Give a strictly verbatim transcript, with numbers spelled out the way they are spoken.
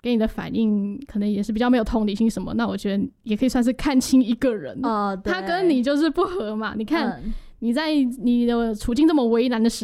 给你的反应可能也是比较没有同理心什么，那我觉得也可以算是看清一个人。 哦，对， 他跟你就是不合嘛，你看、 嗯你在你的处境这么为难的时